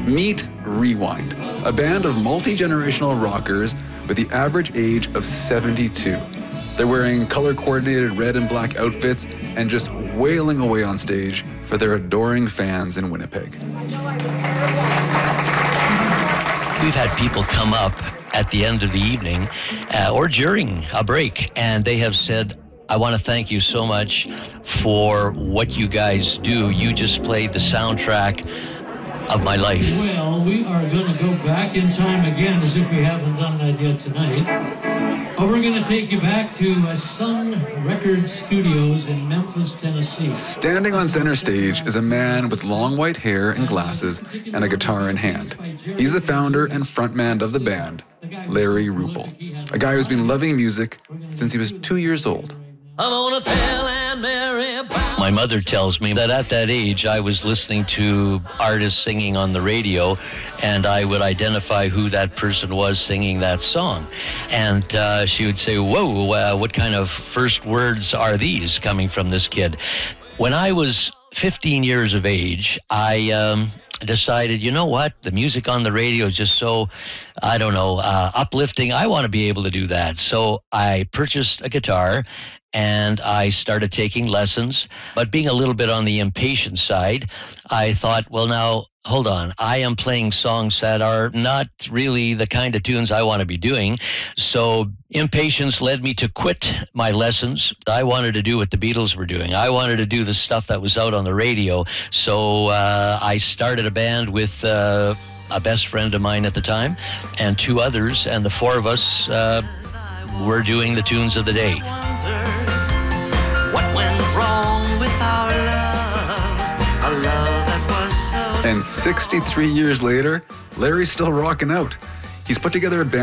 Meet Rewind, a band of multi-generational rockers with the average age of 72. They're wearing color-coordinated red and black outfits and just wailing away on stage for their adoring fans in Winnipeg. We've had people come up at the end of the evening or during a break, and they have said, I want to thank you so much for what you guys do. You just played the soundtrack of my life. Well, we are going to go back in time again, as if we haven't done that yet tonight. We're going to take you back to Sun Records Studios in Memphis, Tennessee. Standing on center stage is a man with long white hair and glasses and a guitar in hand. He's the founder and frontman of the band, Larry Rupel, a guy who's been loving music since he was 2 years old. My mother tells me that at that age, I was listening to artists singing on the radio, and I would identify who that person was singing that song. And she would say, whoa, what kind of first words are these coming from this kid? When I was 15 years of age, I decided, you know what, the music on the radio is just so, uplifting. I want to be able to do that. So I purchased a guitar and I started taking lessons. But being a little bit on the impatient side, I thought, well, now, hold on. I am playing songs that are not really the kind of tunes I want to be doing. So impatience led me to quit my lessons. I wanted to do what the Beatles were doing. I wanted to do the stuff that was out on the radio. So I started a band with a best friend of mine at the time and two others, and the four of us were doing the tunes of the day. What went wrong with our love? A love that was so... And 63 years later, Larry's still rocking out. He's put together a band